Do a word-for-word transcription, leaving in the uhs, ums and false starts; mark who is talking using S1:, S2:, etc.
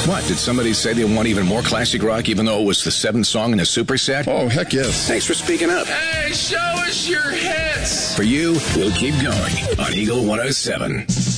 S1: What, did somebody say they want even more classic rock even though it was the seventh song in a superset?
S2: Oh, heck yes.
S1: Thanks for speaking up.
S3: Hey, show us your hits.
S1: For you, we'll keep going on Eagle one oh seven.